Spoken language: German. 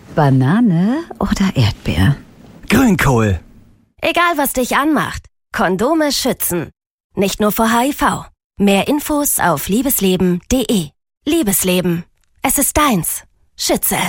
Banane oder Erdbeer? Grünkohl. Egal, was dich anmacht, Kondome schützen. Nicht nur vor HIV. Mehr Infos auf liebesleben.de. Liebesleben. Es ist deins. Schütze es.